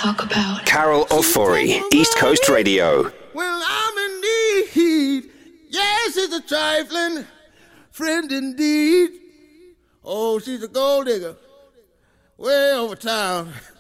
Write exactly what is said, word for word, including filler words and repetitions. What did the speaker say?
talk about. Carol Ofori, East Coast Radio. Well, I'm in need. Yes, it's a trifling friend indeed. Oh, she's a gold digger way over town.